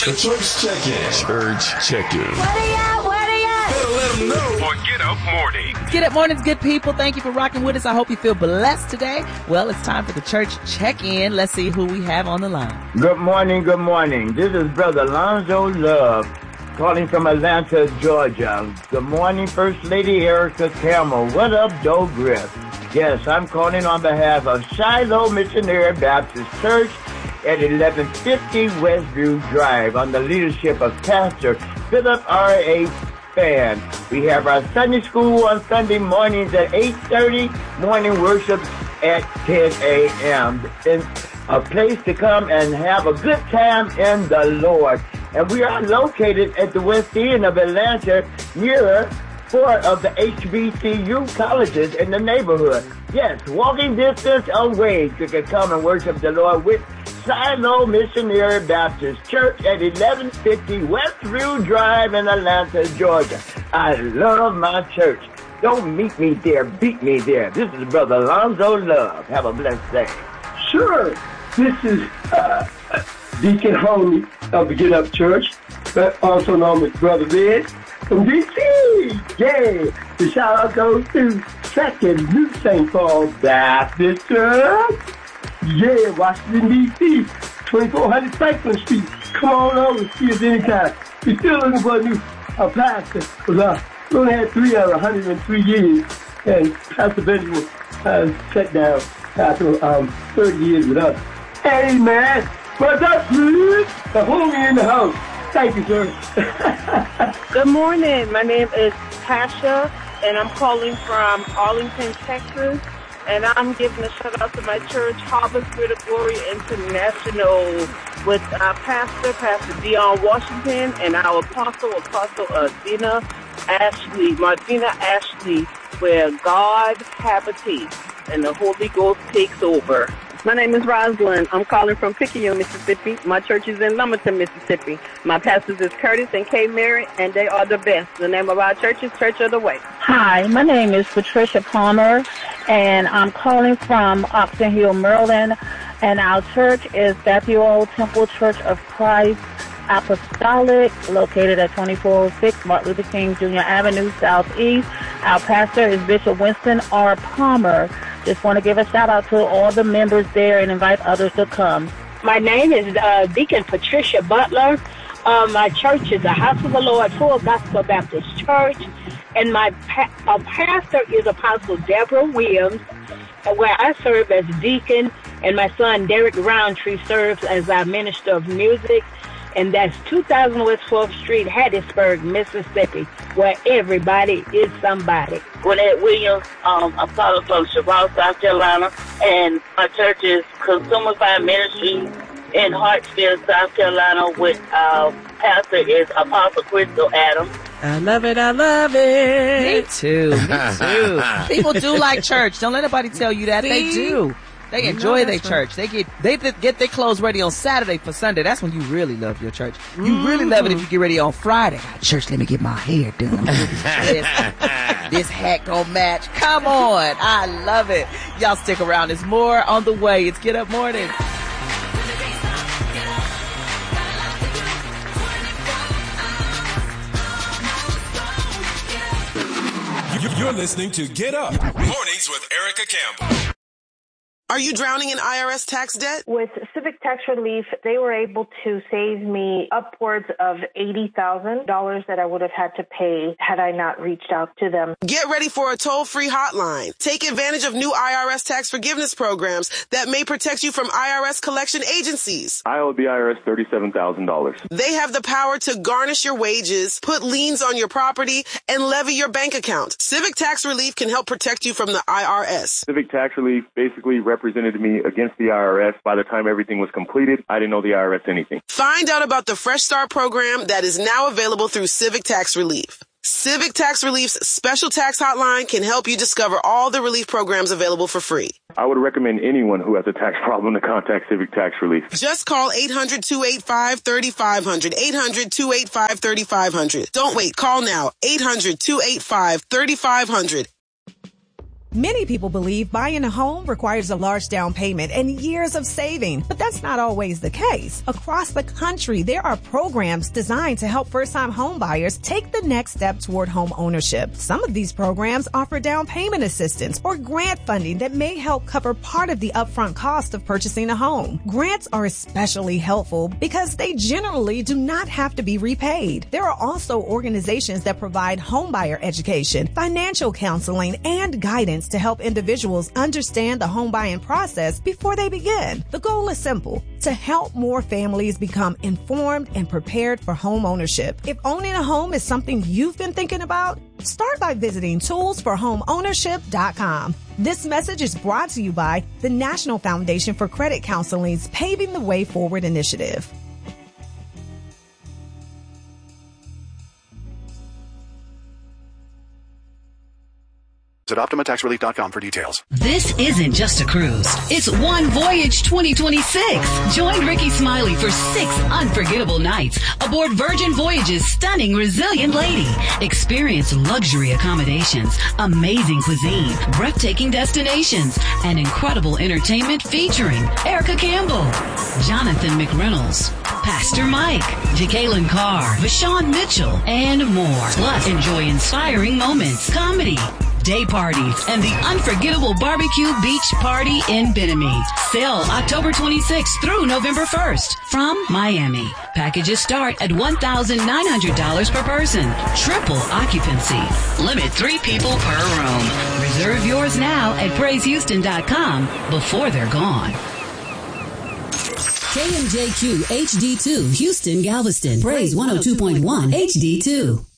Church check-in. Church check-in. Where they at? Better let them know. On Get Up Morning. Get Up Mornings, good people. Thank you for rocking with us. I hope you feel blessed today. Well, it's time for the church check-in. Let's see who we have on the line. Good morning, good morning. This is Brother Lonzo Love, calling from Atlanta, Georgia. Good morning, First Lady Erica Campbell. What up, Joe Griff? Yes, I'm calling on behalf of Shiloh Missionary Baptist Church at 1150 Westview Drive under the leadership of Pastor Philip R.A. Fan. We have our Sunday school on Sunday mornings at 8:30, morning worship at 10 a.m. And a place to come and have a good time in the Lord. And we are located at the West End of Atlanta, near four of the HBCU colleges in the neighborhood. Yes, walking distance away, you can come and worship the Lord with Shiloh Missionary Baptist Church at 1150 Westview Drive in Atlanta, Georgia. I love my church. Don't meet me there, beat me there. This is Brother Lonzo Love. Have a blessed day. Sure. This is Deacon Homie of the Get Up Church, but also known as Brother Red from D.C. Yeah. The shout out goes to Second New St. Paul Baptist Church. Yeah, Washington, D.C., 2400 Franklin Street. Come on over, see us anytime. We're still looking for a new pastor. We only had 3 out of 103 years, and Pastor Benjamin sat down after 30 years with us. Hey, man, what's up, dude? The homie in the house. Thank you, sir. Good morning. My name is Tasha, and I'm calling from Arlington, Texas. And I'm giving a shout out to my church, Harvest Spirit of Glory International, with our Pastor Dion Washington, and our Apostle Martina Ashley, where God habitates and the Holy Ghost takes over. My name is Rosalind. I'm calling from Picayune, Mississippi. My church is in Lumberton, Mississippi. My pastors is Curtis and Kay Mary, and they are the best. The name of our church is Church of the Way. Hi, my name is Patricia Palmer, and I'm calling from Oxon Hill, Maryland. And our church is Bethuel Temple Church of Christ Apostolic, located at 2406 Martin Luther King Jr. Avenue, Southeast. Our pastor is Bishop Winston R. Palmer. Just want to give a shout out to all the members there and invite others to come. My name is Deacon Patricia Butler. My church is the House of the Lord Full Gospel Baptist Church, and my pastor is Apostle Deborah Williams, where I serve as deacon, and my son Derek Roundtree serves as our minister of music. And that's 2000 West 4th Street, Hattiesburg, Mississippi, where everybody is somebody. Gwinnett Williams, I'm calling from Chaval, South Carolina, and my church is Consumer Fire Ministry in Hartsfield, South Carolina, with our pastor is Apostle Crystal Adams. I love it, I love it. Me too. People do like church. Don't let nobody tell you that. They do. They enjoy their church. They get their clothes ready on Saturday for Sunday. That's when you really love your church. You really love it if you get ready on Friday. Church, let me get my hair done. This hat gon' match. Come on. I love it. Y'all stick around. There's more on the way. It's Get Up Morning. You're listening to Get Up Mornings with Erica Campbell. Are you drowning in IRS tax debt? With Civic Tax Relief, they were able to save me upwards of $80,000 that I would have had to pay had I not reached out to them. Get ready for a toll-free hotline. Take advantage of new IRS tax forgiveness programs that may protect you from IRS collection agencies. I owe the IRS $37,000. They have the power to garnish your wages, put liens on your property, and levy your bank account. Civic Tax Relief can help protect you from the IRS. Civic Tax Relief basically represented me against the IRS. By the time everything was completed, I didn't owe the IRS anything. Find out about the Fresh Start program that is now available through Civic Tax Relief. Civic Tax Relief's special tax hotline can help you discover all the relief programs available for free. I would recommend anyone who has a tax problem to contact Civic Tax Relief. Just call 800-285-3500. 800-285-3500. Don't wait. Call now. 800-285-3500. Many people believe buying a home requires a large down payment and years of saving, but that's not always the case. Across the country, there are programs designed to help first-time home buyers take the next step toward home ownership. Some of these programs offer down payment assistance or grant funding that may help cover part of the upfront cost of purchasing a home. Grants are especially helpful because they generally do not have to be repaid. There are also organizations that provide homebuyer education, financial counseling, and guidance to help individuals understand the home buying process before they begin. The goal is simple: to help more families become informed and prepared for home ownership. If owning a home is something you've been thinking about, start by visiting toolsforhomeownership.com. This message is brought to you by the National Foundation for Credit Counseling's Paving the Way Forward initiative. At OptimaTaxRelief.com for details. This isn't just a cruise. It's One Voyage 2026. Join Ricky Smiley for 6 unforgettable nights aboard Virgin Voyage's stunning Resilient Lady. Experience luxury accommodations, amazing cuisine, breathtaking destinations, and incredible entertainment featuring Erica Campbell, Jonathan McReynolds, Pastor Mike, Jacqueline Carr, Vashawn Mitchell, and more. Plus, enjoy inspiring moments, comedy, day parties, and the unforgettable barbecue beach party in Bimini. Sail October 26th through November 1st from Miami. Packages start at $1,900 per person. Triple occupancy. Limit 3 people per room. Reserve yours now at PraiseHouston.com before they're gone. KMJQ HD2, Houston, Galveston. Praise 102.1 HD2.